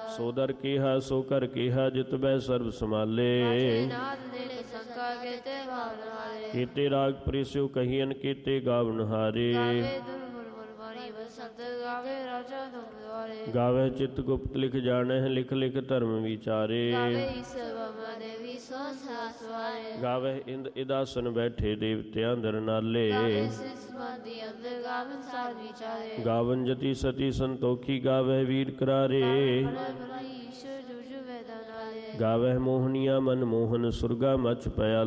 ਸੋ ਦਰ ਕੀਹਾ ਸੋ ਕਰ ਕੀਹਾ ਜਿਤ ਬੈ ਸਰਬ ਸਮਾਲੇ। ਕੀਤੇ ਰਾਗ ਪ੍ਰਿਸਿਉ ਕਹੀਨ ਕੀਤੇ ਗਾਵਨ ਹਾਰੇ। ਗਾਵੇ ਚਿਤ ਗੁਪਤ ਲਿਖ ਜਾਣਹਿ ਲਿਖ ਲਿਖ ਧਰਮ ਵਿਚਾਰੇ। ਗਾਵੇ ਇੰਦ ਇਦਾਸਨ ਬੈਠੇ ਦੇਵਤਿਆਂ ਦਰ ਨਾਲੇ। ਗਾਵਨ ਜਤੀ ਸਤੀ ਸੰਤੋਖੀ ਗਾਵੇ ਵੀਰ ਕਰਾਰੇ। ਗਾਵੇ ਮੋਹਨੀਆ ਮਨ ਮੋਹਨ ਸੁਰਗਾ ਮਚ ਪਿਆ